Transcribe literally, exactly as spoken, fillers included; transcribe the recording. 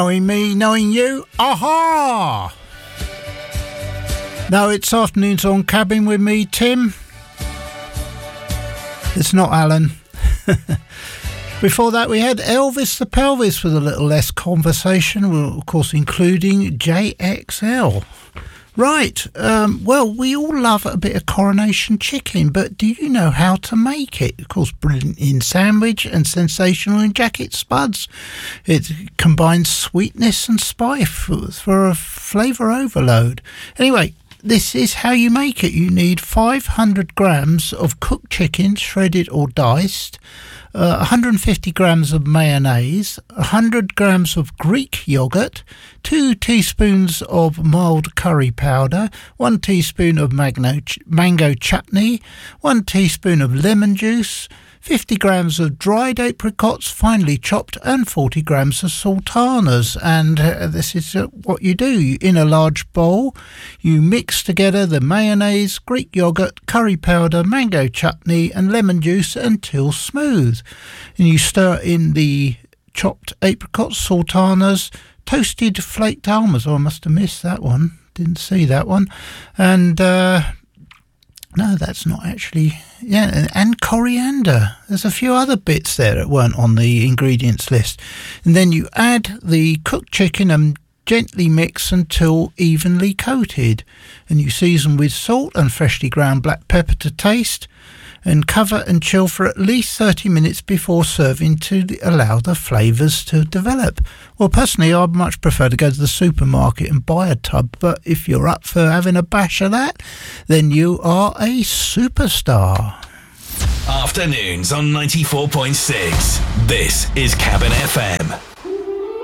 Knowing me, knowing you, aha! No, it's Afternoons on Cabin with me, Tim. It's not Alan. Before that, we had Elvis the Pelvis with a little less conversation, well, of course, including J X L. Right, um, well, we all love a bit of coronation chicken, but do you know how to make it? Of course, brilliant in sandwich and sensational in jacket spuds. It combines sweetness and spice for, for a flavour overload. Anyway, this is how you make it. You need five hundred grams of cooked chicken, shredded or diced, uh, one hundred fifty grams of mayonnaise, one hundred grams of Greek yoghurt, two teaspoons of mild curry powder, one teaspoon of magno, mango chutney, one teaspoon of lemon juice, fifty grams of dried apricots finely chopped, and forty grams of sultanas. And uh, this is uh, what you do. In a large bowl, you mix together the mayonnaise, Greek yoghurt, curry powder, mango chutney and lemon juice until smooth. And you stir in the chopped apricots, sultanas, toasted flaked almonds. Oh, I must have missed that one. Didn't see that one. And... Uh, No, that's not actually... Yeah, and coriander. There's a few other bits there that weren't on the ingredients list. And then you add the cooked chicken and gently mix until evenly coated. And you season with salt and freshly ground black pepper to taste. And cover and chill for at least thirty minutes before serving to allow the flavours to develop. Well, personally, I'd much prefer to go to the supermarket and buy a tub, but if you're up for having a bash of that, then you are a superstar. Afternoons on ninety-four point six. This is Cabin F M.